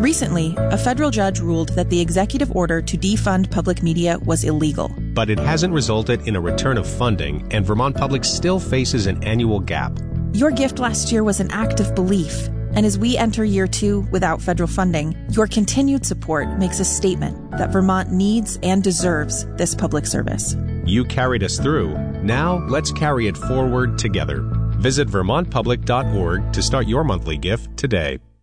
Recently, a federal judge ruled that the executive order to defund public media was illegal. But it hasn't resulted in a return of funding, and Vermont Public still faces an annual gap. Your gift last year was an act of belief. And as we enter year 2 without federal funding, your continued support makes a statement that Vermont needs and deserves this public service. You carried us through. Now let's carry it forward together. Visit vermontpublic.org to start your monthly gift today.